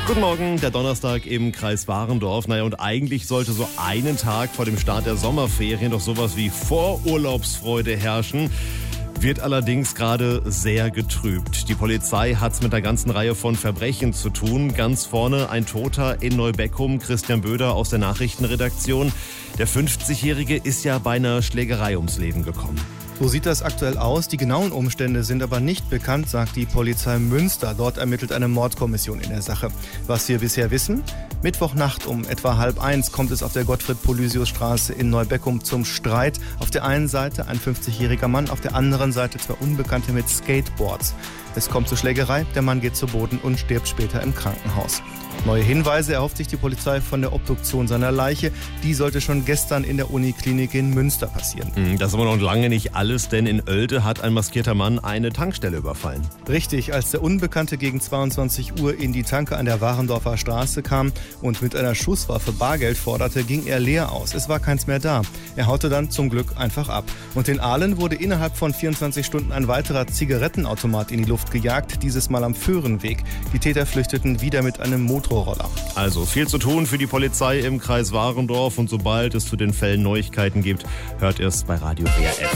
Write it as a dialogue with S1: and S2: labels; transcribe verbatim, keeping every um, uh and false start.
S1: Guten Morgen, der Donnerstag im Kreis Warendorf. Naja, und eigentlich sollte so einen Tag vor dem Start der Sommerferien doch sowas wie Vorurlaubsfreude herrschen. Wird allerdings gerade sehr getrübt. Die Polizei hat es mit einer ganzen Reihe von Verbrechen zu tun. Ganz vorne ein Toter in Neubeckum, Christian Böder aus der Nachrichtenredaktion. Der fünfzigjährige ist ja bei einer Schlägerei ums Leben gekommen.
S2: So sieht das aktuell aus. Die genauen Umstände sind aber nicht bekannt, sagt die Polizei Münster. Dort ermittelt eine Mordkommission in der Sache. Was wir bisher wissen: Mittwochnacht um etwa halb eins kommt es auf der Gottfried-Polysius-Straße in Neubeckum zum Streit. Auf der einen Seite ein fünfzigjähriger Mann, auf der anderen Seite zwei Unbekannte mit Skateboards. Es kommt zur Schlägerei, der Mann geht zu Boden und stirbt später im Krankenhaus. Neue Hinweise erhofft sich die Polizei von der Obduktion seiner Leiche. Die sollte schon gestern in der Uniklinik in Münster passieren.
S1: Das ist aber noch lange nicht alles, denn in Oelde hat ein maskierter Mann eine Tankstelle überfallen.
S2: Richtig, als der Unbekannte gegen zweiundzwanzig Uhr in die Tanke an der Warendorfer Straße kam und mit einer Schusswaffe Bargeld forderte, ging er leer aus. Es war keins mehr da. Er haute dann zum Glück einfach ab. Und in Ahlen wurde innerhalb von vierundzwanzig Stunden ein weiterer Zigarettenautomat in die Luft gejagt, dieses Mal am Föhrenweg. Die Täter flüchteten wieder mit einem Motorroller.
S1: Also viel zu tun für die Polizei im Kreis Warendorf, und sobald es zu den Fällen Neuigkeiten gibt, hört ihr es bei Radio W R F.